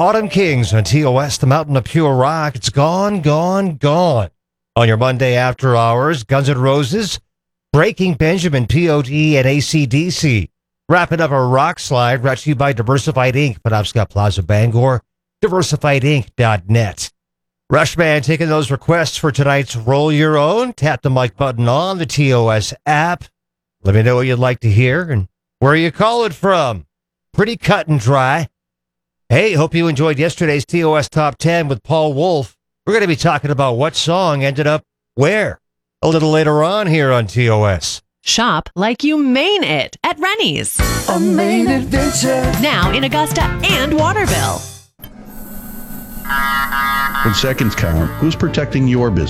Autumn Kings on TOS, the mountain of pure rock. It's gone, gone, gone. On your Monday after hours, Guns N' Roses, Breaking Benjamin, POD, and AC/DC. Wrapping up a rock slide brought to you by Diversified Inc., Penobscot Plaza, Bangor, diversifiedinc.net. Rushman taking those requests for tonight's Roll Your Own. Tap the mic button on the TOS app. Let me know what you'd like to hear and where you call it from. Pretty cut and dry. Hey, hope you enjoyed yesterday's TOS Top 10 with Paul Wolf. We're going to be talking about what song ended up where a little later on here on TOS. Shop like you mean it at Rennie's. A main adventure. Now in Augusta and Waterville. When seconds count, who's protecting your business?